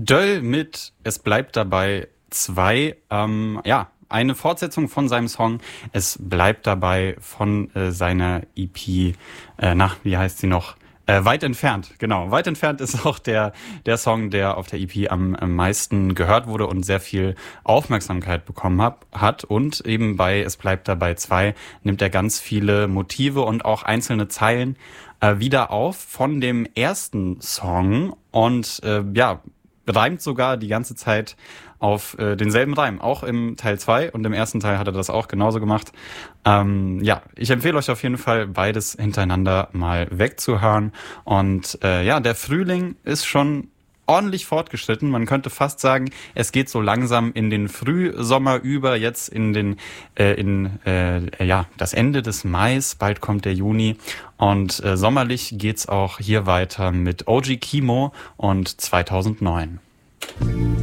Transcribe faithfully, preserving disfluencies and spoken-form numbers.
Döll mit Es bleibt dabei zwei. Ähm, ja, eine Fortsetzung von seinem Song Es bleibt dabei von äh, seiner E P, äh, nach, wie heißt sie noch? Äh, weit entfernt, genau. Weit entfernt ist auch der, der Song, der auf der E P am, am meisten gehört wurde und sehr viel Aufmerksamkeit bekommen hab, hat. Und eben bei Es bleibt dabei zwei nimmt er ganz viele Motive und auch einzelne Zeilen äh, wieder auf von dem ersten Song und äh, ja, reimt sogar die ganze Zeit auf äh, denselben Reim, auch im Teil zwei und im ersten Teil hat er das auch genauso gemacht. Ähm, ja, ich empfehle euch auf jeden Fall, beides hintereinander mal wegzuhören. Und äh, ja, der Frühling ist schon ordentlich fortgeschritten. Man könnte fast sagen, es geht so langsam in den Frühsommer über, jetzt in den äh, in äh, ja das Ende des Mais, bald kommt der Juni und äh, sommerlich geht's auch hier weiter mit O G Kimo und zweitausendneun.